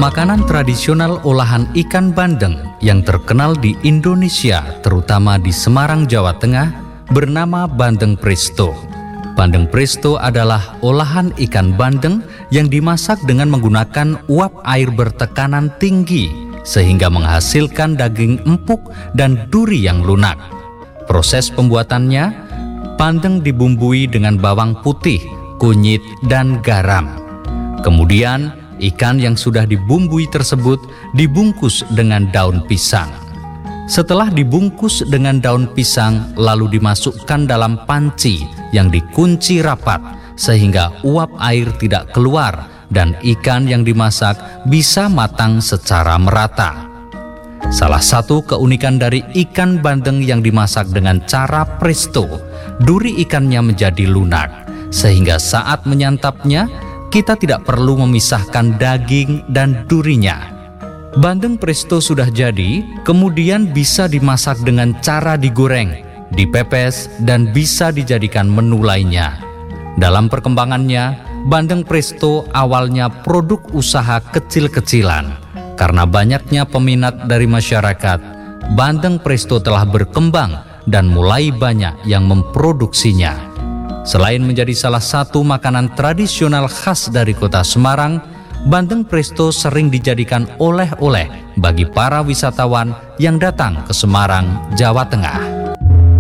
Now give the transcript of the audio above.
Makanan tradisional olahan ikan bandeng yang terkenal di Indonesia, terutama di Semarang, Jawa Tengah, bernama bandeng presto. Bandeng presto adalah olahan ikan bandeng yang dimasak dengan menggunakan uap air bertekanan tinggi sehingga menghasilkan daging empuk dan duri yang lunak. Proses pembuatannya, bandeng dibumbui dengan bawang putih, kunyit, dan garam. Kemudian, ikan yang sudah dibumbui tersebut dibungkus dengan daun pisang. Setelah dibungkus dengan daun pisang, lalu dimasukkan dalam panci yang dikunci rapat sehingga uap air tidak keluar dan ikan yang dimasak bisa matang secara merata. Salah satu keunikan dari ikan bandeng yang dimasak dengan cara presto, duri ikannya menjadi lunak sehingga saat menyantapnya kita tidak perlu memisahkan daging dan durinya. Bandeng presto sudah jadi, kemudian bisa dimasak dengan cara digoreng, dipepes, dan bisa dijadikan menu lainnya. Dalam perkembangannya, bandeng presto awalnya produk usaha kecil-kecilan. Karena banyaknya peminat dari masyarakat, bandeng presto telah berkembang dan mulai banyak yang memproduksinya. Selain menjadi salah satu makanan tradisional khas dari kota Semarang, bandeng presto sering dijadikan oleh-oleh bagi para wisatawan yang datang ke Semarang, Jawa Tengah.